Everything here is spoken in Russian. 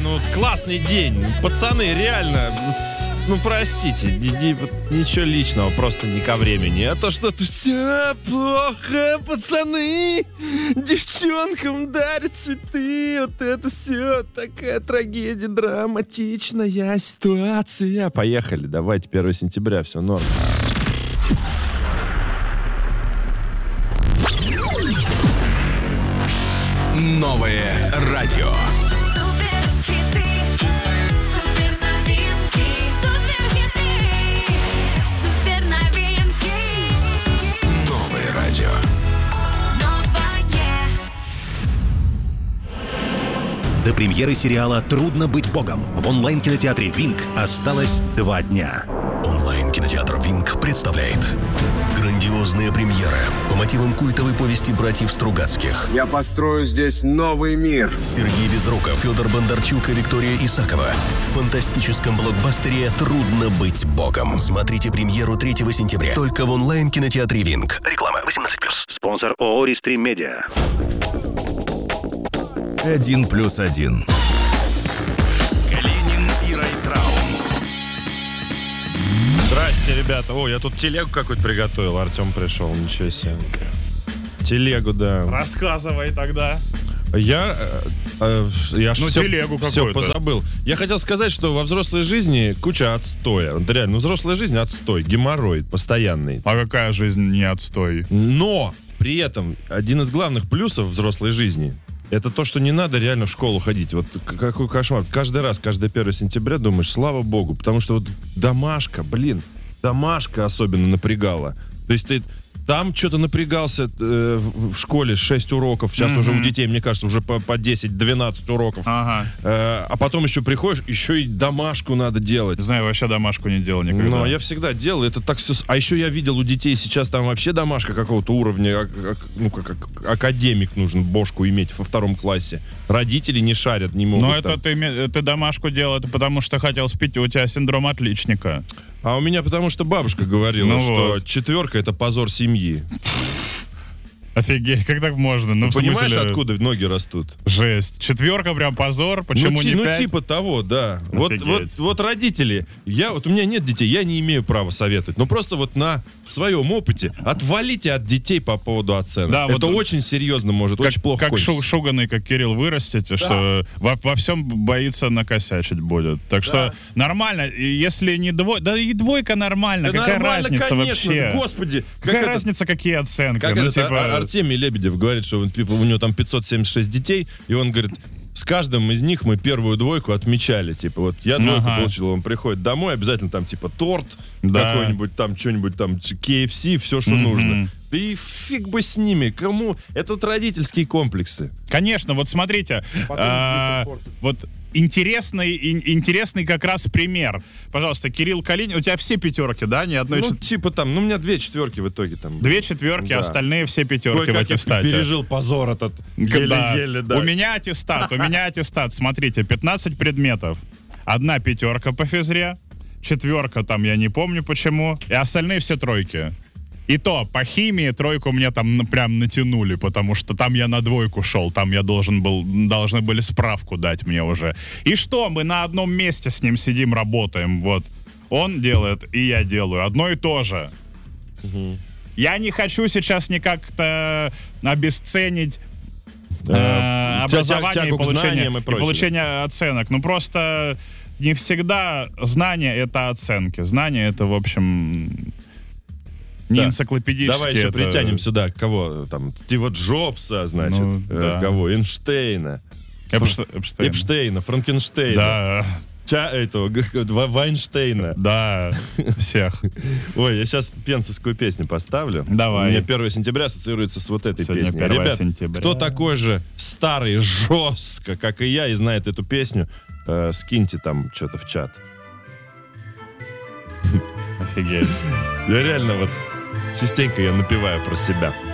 ну вот классный день. Пацаны, реально, ну простите, ничего личного, просто не ко времени. А то что-то все плохо, пацаны. Девчонкам дарят цветы. Вот это все такая трагедия, драматичная ситуация. Поехали, давайте, 1 сентября, все норм. Новое радио. Суперхиты, суперновинки, суперновинки. Новое радио. Новое. До премьеры сериала «Трудно быть богом» в онлайн-кинотеатре «Винк» осталось 2 дня. Онлайн-кинотеатр «Винк» представляет грандиозная премьера по мотивам культовой повести братьев Стругацких. Я построю здесь новый мир. Сергей Безруков, Федор Бондарчук и Виктория Исакова в фантастическом блокбастере «Трудно быть богом». Смотрите премьеру 3 сентября только в онлайн-кинотеатре «Винк». Реклама 18+. Спонсор ООО «Ристрим Медиа». 1+1. Калинин и Райтрау. Здрасте, ребята. О, я тут телегу какую-то приготовил. Артем пришел, ничего себе. Телегу, да. Рассказывай тогда. Я телегу все какую-то. позабыл. Я хотел сказать, что во взрослой жизни куча отстоя. Вот реально, взрослая жизнь отстой, геморрой постоянный. А какая жизнь не отстой? Но при этом один из главных плюсов взрослой жизни — это то, что не надо реально в школу ходить. Вот какой кошмар. Каждый раз, каждое 1 сентября думаешь, слава богу, потому что вот домашка особенно напрягала. То есть ты там что-то напрягался в школе 6 уроков, сейчас уже у детей, мне кажется, уже по 10-12 уроков. Ага. А потом еще приходишь, еще и домашку надо делать. Не знаю, вообще домашку не делал никогда. Но я всегда делал, это так все... А еще я видел у детей сейчас там вообще домашка какого-то уровня, как академик нужен бошку иметь во 2 классе. Родители не шарят, не могут. Но это ты домашку делал, это потому что хотел спить, у тебя синдром отличника. А у меня потому что бабушка говорила, Ну что вот. 4 — это позор семьи. Офигеть, как так можно? Ну, в Понимаешь, смысле, откуда ноги растут? жесть. 4 прям позор, почему не 5? Типа того, да. Офигеть. Вот родители, у меня нет детей, я не имею права советовать. Но просто вот на своем опыте отвалите от детей по поводу оценок. Да, это вот очень серьезно может, очень плохо Как кончиться. шуганый, как Кирилл, вырастете, что во всем боится накосячить будет. Так что нормально, и если не двойка, да и двойка нормально, Да какая нормально, разница конечно, вообще? господи. Какая разница, какие оценки? Как Ну, это типа, Артемий Лебедев говорит, что у него там 576 детей, и он говорит, с каждым из них мы первую двойку отмечали. Типа, вот я двойку получил, он приходит домой, обязательно там типа торт, Да. какой-нибудь там, что-нибудь там, KFC, все, что нужно. Да и фиг бы с ними, кому? Это вот родительские комплексы. Конечно, вот смотрите, вот интересный как раз пример. Пожалуйста, Кирилл Калинин, у тебя все 5, да? Ни одной Типа там, у меня 2 четверки в итоге там. 2 4, Да. остальные все 5 в Кое-как я аттестате. пережил позор этот. Да. Еле-еле, да. У меня аттестат, смотрите, 15 предметов. 1 5 по физре, 4 там я не помню почему, и остальные все 3. И то, по химии 3 мне там прям натянули, потому что там я на 2 шел, там я должны были справку дать мне уже. И что, мы на одном месте с ним сидим, работаем, вот. Он делает, и я делаю, одно и то же. Я не хочу сейчас никак-то обесценить образование тягу и к знаниям и прочее. получение оценок. Ну просто не всегда знания — это оценки. Знания — это, в общем, не Да. энциклопедические. Давай еще это... притянем сюда кого там, Стива Джобса, значит, Ну, да. кого? Эйнштейна. Эпштейна, Франкенштейна. Да, Вайнштейна. да, всех. Ой, я сейчас пенсовскую песню поставлю. Давай. У меня 1 сентября ассоциируется с вот этой Сегодня песней. 1 Ребят, сентября. кто такой же старый, жестко, как и я, и знает эту песню, скиньте там что-то в чат. Офигеть. Я реально вот частенько я напеваю про себя.